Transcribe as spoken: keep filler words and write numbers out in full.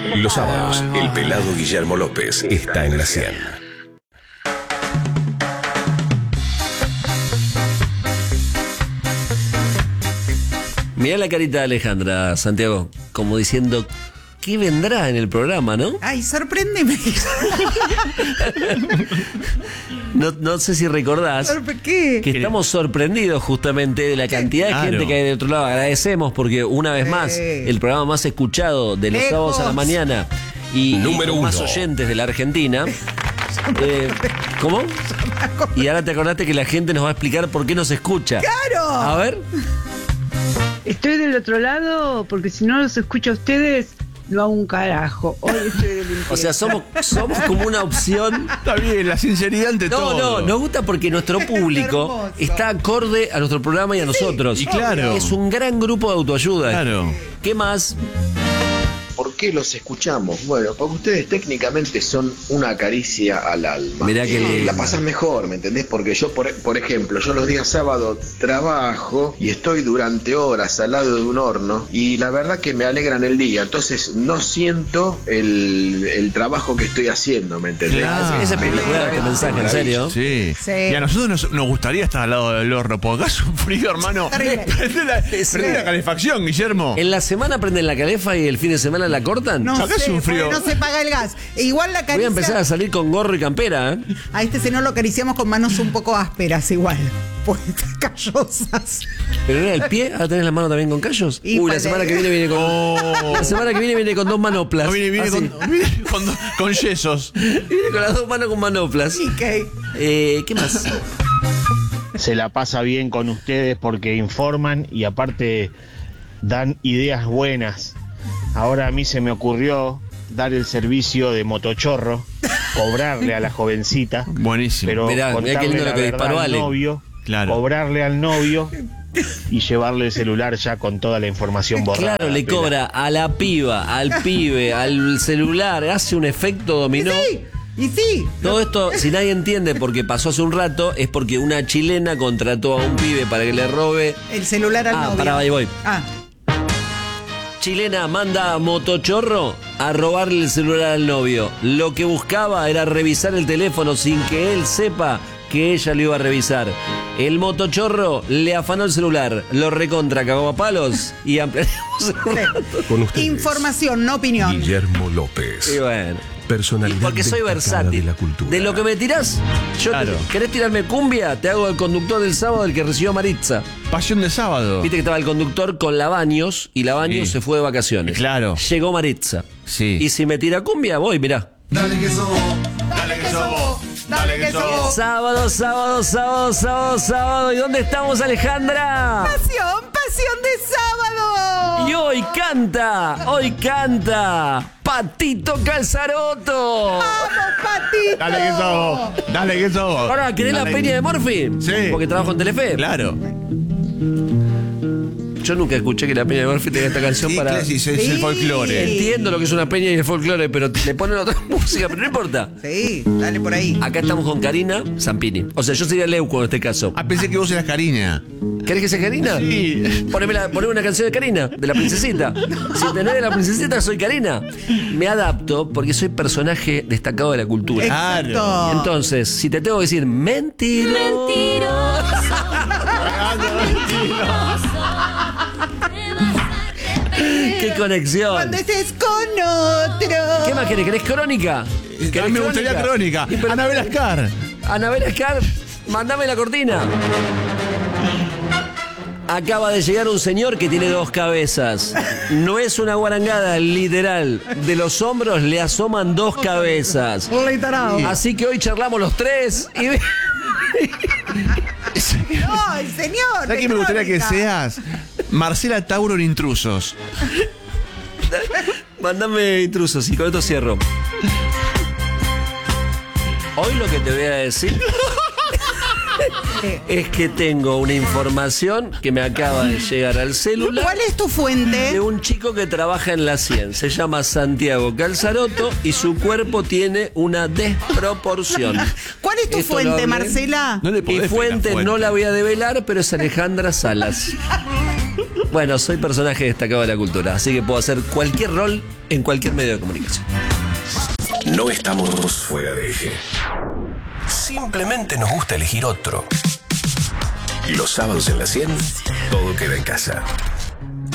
Los sábados, el pelado Guillermo López está en la cien. Mirá la carita de Alejandra, Santiago, como diciendo, ¿qué vendrá en el programa, no? Ay, sorpréndeme. No, no sé si recordás ¿Qué? que estamos sorprendidos justamente de la cantidad de Claro. gente que hay de otro lado. Agradecemos porque una vez Sí. más, el programa más escuchado de los Lejos. sábados a la mañana y, Número y con más uno. oyentes de la Argentina. Eh, ¿Cómo? Y ahora te acordaste que la gente nos va a explicar por qué nos escucha. ¡Claro! A ver. Estoy del otro lado porque si no los escucho a ustedes, no hago un carajo. Hoy estoy de limpieza. O sea, somos, somos como una opción. Está bien, la sinceridad ante No, todo. no, nos gusta porque nuestro público Hermoso. está acorde a nuestro programa y a nosotros. y claro. Es un gran grupo de autoayuda. Claro. ¿Qué más? ¿Por qué los escuchamos? Bueno, porque ustedes técnicamente son una caricia al alma. Mirá qué lindo. La pasas mejor, ¿me entendés? Porque yo, por, por ejemplo, yo los días sábados trabajo y estoy durante horas al lado de un horno y la verdad que me alegran el día. Entonces no siento el, el trabajo que estoy haciendo, ¿me entendés? Claro. Es espectacular este mensaje, en serio. Sí. Sí. Y a nosotros nos, nos gustaría estar al lado del horno, porque acá un frío, hermano. Terrible. Prende la, prende la calefacción, Guillermo. ¿En la semana prenden la calefa y el fin de semana la cortan? No Acá sé, es un frío. porque no se paga el gas. E igual la Voy caricia... a empezar a salir con gorro y campera, ¿eh? A este señor lo acariciamos con manos un poco ásperas igual. Pues callosas. Pero era el pie, ahora tenés la mano también con callos. Y Uy, la pues, semana que viene viene con. Oh. La semana que viene viene con dos manoplas. No, viene, viene, Así. con, viene con, con yesos. Viene con las dos manos con manoplas. Ok. Eh, ¿Qué más? Se la pasa bien con ustedes porque informan y aparte dan ideas buenas. Ahora a mí se me ocurrió dar el servicio de motochorro, cobrarle a la jovencita, Buenísimo. pero Mirá, mirá qué contarle lindo la lo que verdad disparó al Ale. novio, Claro. cobrarle al novio y llevarle el celular ya con toda la información borrada. Claro, le Pela. cobra a la piba, al pibe, al celular, hace un efecto dominó. Sí, y sí. Todo esto, si nadie entiende porque pasó hace un rato, es porque una chilena contrató a un pibe para que le robe. El celular al Ah, novio. pará, ahí voy. Ah, Chilena manda a motochorro a robarle el celular al novio. Lo que buscaba era revisar el teléfono sin que él sepa que ella lo iba a revisar. El motochorro le afanó el celular, lo recontra cagó a palos y ampliaremos el rato. Con ustedes, información, no opinión. Guillermo López. Y bueno. Personalidad Y porque soy destacada versátil. de la cultura. De lo que me tirás, yo Claro. te- ¿querés tirarme cumbia? Te hago el conductor del sábado, el que recibió Maritza. Pasión de sábado. Viste que estaba el conductor con la Baños y la Baños Sí. se fue de vacaciones. Claro. Llegó Maritza. Sí. Y si me tira cumbia, voy, mirá. Dale que somos. Dale que somos. Sábado, sábado, sábado, sábado, sábado. ¿Y dónde estamos, Alejandra? Pasión, pasión de sábado. Y hoy canta, hoy canta Patito Calzaroto. ¡Vamos, Patito! Dale que somos. Dale que somos. Ahora, ¿querés la Dale. peña de Morphy? Sí. Porque trabajo en Telefe. Claro. Yo nunca escuché que la peña de Morphy tenga esta canción Sí, para... claro, sí, es el Sí. folclore. Entiendo lo que es una peña y el folclore, pero le ponen otra música, pero no importa. Sí, dale por ahí. Acá estamos con Karina Zampini. O sea, yo sería Leuco en este caso. Ah, pensé que vos eras Karina. ¿Querés que sea Karina? Sí. Poneme, la- poneme una canción de Karina, de la princesita. Si tenés de la princesita, soy Karina. Me adapto porque soy personaje destacado de la cultura. Exacto. Entonces, si te tengo que decir mentiroso. ¡Qué conexión! Cuando estés con otro. ¿Qué más querés? ¿Querés crónica? A ¿Querés mí me gustaría crónica. Y pero- Anabel Ascar. Anabel Ascar, mandame la cortina. Acaba de llegar un señor que tiene dos cabezas. No es una guarangada, literal. De los hombros le asoman dos cabezas. Así que hoy charlamos los tres y... No, el señor. ¿Sabes qué me gustaría que seas? Marcela Tauro en Intrusos. Mándame intrusos y con esto cierro. Hoy lo que te voy a decir es que tengo una información que me acaba de llegar al celular ¿Cuál es tu fuente? de un chico que trabaja en la cien. Se llama Santiago Calzaroto y su cuerpo tiene una desproporción. ¿Cuál es tu Esto lo fuente, hablé. Marcela? No le Mi podés pedir la fuente fuente. no la voy a develar, pero es Alejandra Salas. Bueno, soy personaje destacado de la cultura, así que puedo hacer cualquier rol en cualquier medio de comunicación. No estamos fuera de eje. Simplemente nos gusta elegir otro. Los sábados en la cien, todo queda en casa.